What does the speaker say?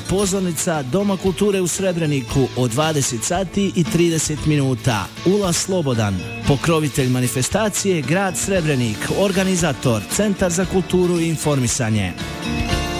pozornica Doma kulture u Srebreniku od 20 sati i 30 minuta. Ulaz slobodan. Pokrovitelj manifestacije Grad Srebrenik. Organizator Centar za kulturu i informisanje.